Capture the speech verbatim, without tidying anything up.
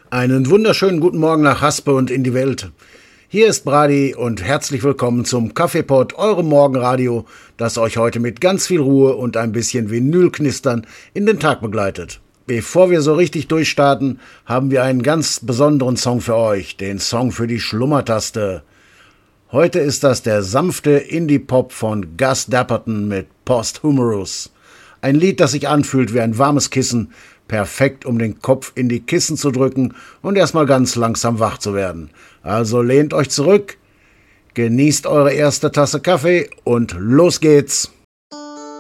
Einen wunderschönen guten Morgen nach Haspe und in die Welt. Hier ist Brady und herzlich willkommen zum Kaffeepot, eurem Morgenradio, das euch heute mit ganz viel Ruhe und ein bisschen Vinylknistern in den Tag begleitet. Bevor wir so richtig durchstarten, haben wir einen ganz besonderen Song für euch, den Song für die Schlummertaste. Heute ist das der sanfte Indie-Pop von Gus Dapperton mit Posthumous. Ein Lied, das sich anfühlt wie ein warmes Kissen, perfekt, um den Kopf in die Kissen zu drücken und erstmal ganz langsam wach zu werden. Also lehnt euch zurück, genießt eure erste Tasse Kaffee und los geht's!